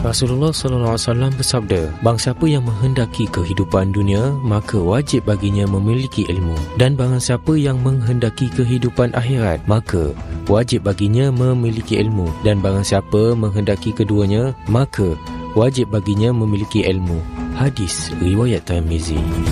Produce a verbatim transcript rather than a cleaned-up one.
Rasulullah sallallahu alaihi wasallam bersabda, barang siapa yang menghendaki kehidupan dunia, maka wajib baginya memiliki ilmu. Dan barang siapa yang menghendaki kehidupan akhirat, maka wajib baginya memiliki ilmu. Dan barang siapa menghendaki keduanya, maka wajib baginya memiliki ilmu. Hadis riwayat Tirmizi.